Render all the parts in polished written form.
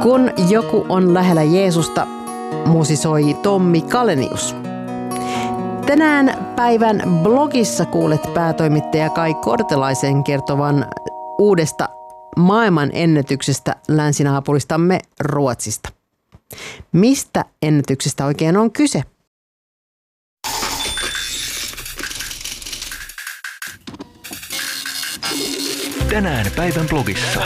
Kun joku on lähellä Jeesusta, musisoi Tommi Kalenius. Tänään päivän blogissa kuulet päätoimittaja Kai Kortelaisen kertovan uudesta maailman ennätyksestä länsinaapuristamme Ruotsista. Mistä ennätyksestä oikein on kyse? Tänään päivän blogissa.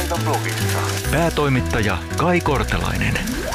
Päätoimittaja Kai Kortelainen.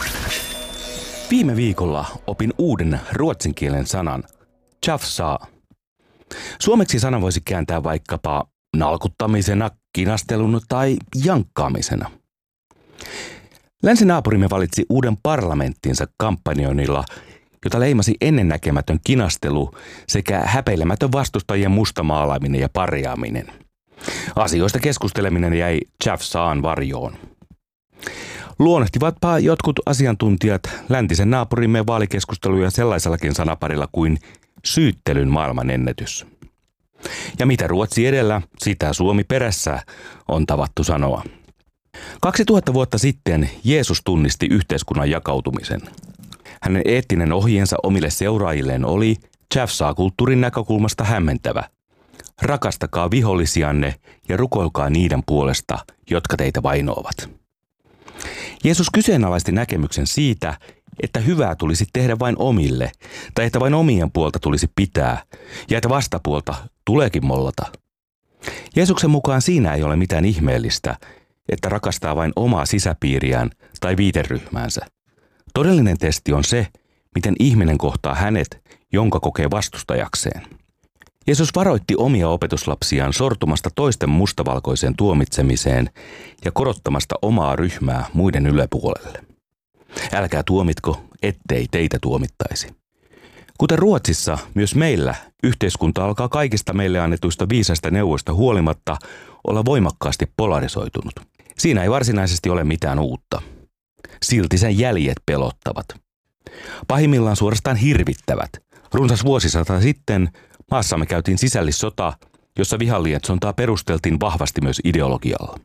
Viime viikolla opin uuden ruotsin kielen sanan, tjafsa. Suomeksi sana voisi kääntää vaikkapa nalkuttamisena, kinastelun tai jankkaamisena. Länsinaapurimme valitsi uuden parlamenttinsa kampanjoinnilla, jota leimasi ennennäkemätön kinastelu sekä häpeilemätön vastustajien mustamaalaaminen ja parjaaminen. Asioista keskusteleminen jäi tjafsaan varjoon. Luonnehtivatpa jotkut asiantuntijat läntisen naapurimme vaalikeskusteluja sellaisellakin sanaparilla kuin syyttelyn maailmanennätys. Ja mitä Ruotsi edellä, sitä Suomi perässä, on tavattu sanoa. 2000 vuotta sitten Jeesus tunnisti yhteiskunnan jakautumisen. Hänen eettinen ohjeensa omille seuraajilleen oli tjafsaa-kulttuurin näkökulmasta hämmentävä. Rakastakaa vihollisianne ja rukoilkaa niiden puolesta, jotka teitä vainoavat. Jeesus kyseenalaisti näkemyksen siitä, että hyvää tulisi tehdä vain omille, tai että vain omien puolta tulisi pitää, ja että vastapuolta tuleekin mollata. Jeesuksen mukaan siinä ei ole mitään ihmeellistä, että rakastaa vain omaa sisäpiiriään tai viiteryhmäänsä. Todellinen testi on se, miten ihminen kohtaa hänet, jonka kokee vastustajakseen. Jeesus varoitti omia opetuslapsiaan sortumasta toisten mustavalkoiseen tuomitsemiseen ja korottamasta omaa ryhmää muiden yläpuolelle. Älkää tuomitko, ettei teitä tuomittaisi. Kuten Ruotsissa, myös meillä yhteiskunta alkaa kaikista meille annetuista viisaista neuvoista huolimatta olla voimakkaasti polarisoitunut. Siinä ei varsinaisesti ole mitään uutta. Silti sen jäljet pelottavat. Pahimmillaan suorastaan hirvittävät. Runsas vuosisata sitten maassamme käytiin sisällissota, jossa vihanlietsontaa perusteltiin vahvasti myös ideologialla.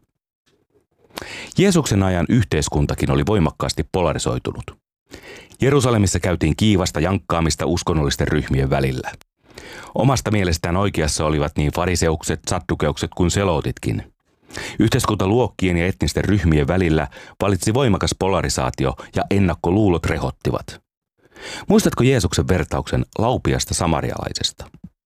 Jeesuksen ajan yhteiskuntakin oli voimakkaasti polarisoitunut. Jerusalemissa käytiin kiivasta jankkaamista uskonnollisten ryhmien välillä. Omasta mielestään oikeassa olivat niin fariseukset, saddukeukset kuin selotitkin. Yhteiskuntaluokkien ja etnisten ryhmien välillä valitsi voimakas polarisaatio ja ennakkoluulot rehottivat. Muistatko Jeesuksen vertauksen laupiasta samarialaisesta?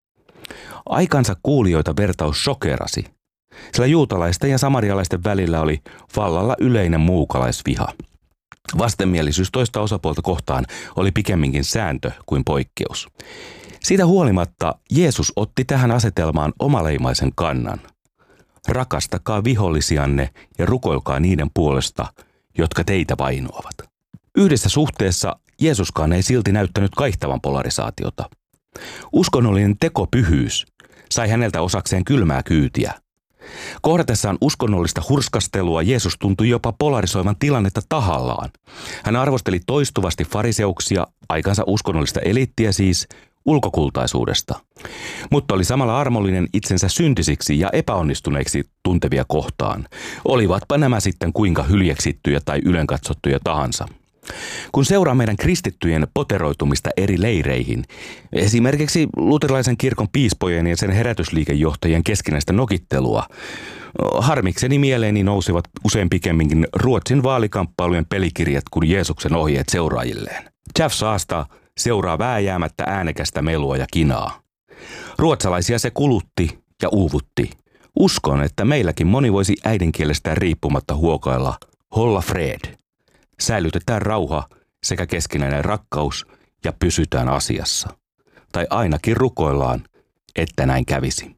Aikansa kuulijoita vertaus shokerasi, sillä juutalaisten ja samarialaisten välillä oli vallalla yleinen muukalaisviha. Vastenmielisyys toista osapuolta kohtaan oli pikemminkin sääntö kuin poikkeus. Siitä huolimatta Jeesus otti tähän asetelmaan omaleimaisen kannan. Rakastakaa vihollisianne ja rukoilkaa niiden puolesta, jotka teitä vainoavat. Yhdessä suhteessa Jeesuskaan ei silti näyttänyt kaihtavan polarisaatiota. Uskonnollinen tekopyhyys sai häneltä osakseen kylmää kyytiä. Kohdatessaan uskonnollista hurskastelua Jeesus tuntui jopa polarisoivan tilannetta tahallaan. Hän arvosteli toistuvasti fariseuksia, aikansa uskonnollista eliittiä siis, ulkokultaisuudesta. Mutta oli samalla armollinen itsensä syntisiksi ja epäonnistuneiksi tuntevia kohtaan. Olivatpa nämä sitten kuinka hyljeksittyjä tai ylenkatsottuja tahansa. Kun seuraa meidän kristittyjen poteroitumista eri leireihin, esimerkiksi luterilaisen kirkon piispojen ja sen herätysliikejohtajien keskinäistä nokittelua, harmikseni mieleeni nousivat usein pikemminkin Ruotsin vaalikamppailujen pelikirjat kuin Jeesuksen ohjeet seuraajilleen. Tjafsaasta seuraa vääjäämättä äänekästä melua ja kinaa. Ruotsalaisia se kulutti ja uuvutti. Uskon, että meilläkin moni voisi äidinkielestään riippumatta huokailla Hålla fred. Säilytetään rauha sekä keskinäinen rakkaus ja pysytään asiassa. Tai ainakin rukoillaan, että näin kävisi.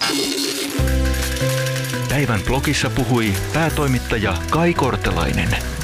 Päivän blogissa puhui päätoimittaja Kai Kortelainen.